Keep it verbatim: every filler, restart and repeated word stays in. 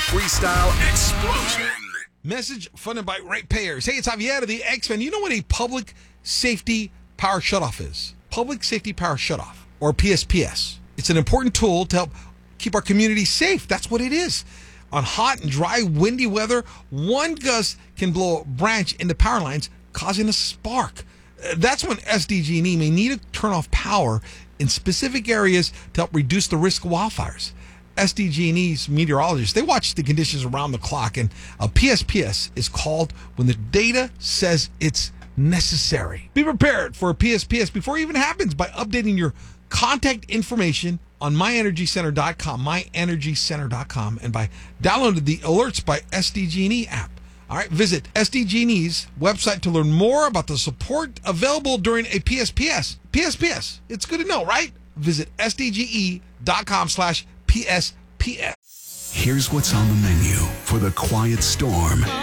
freestyle explosion. Message funded by ratepayers. Hey, it's Javier of the X-Men. You know what a public safety power shutoff is? Public safety power shutoff, or P S P S. It's an important tool to help keep our community safe. That's what it is. On hot and dry, windy weather, one gust can blow a branch into power lines, causing a spark. That's when S D G and E may need to turn off power in specific areas to help reduce the risk of wildfires. S D G and E's meteorologists, they watch the conditions around the clock, and a P S P S is called when the data says it's necessary. Be prepared for a P S P S before it even happens by updating your contact information on my energy center dot com, my energy center dot com, and by downloading the Alerts by S D G and E app. All right, visit S D G and E's website to learn more about the support available during a P S P S. P S P S, it's good to know, right? Visit S D G E dot com slash P S P S. Here's what's on the menu for the quiet storm.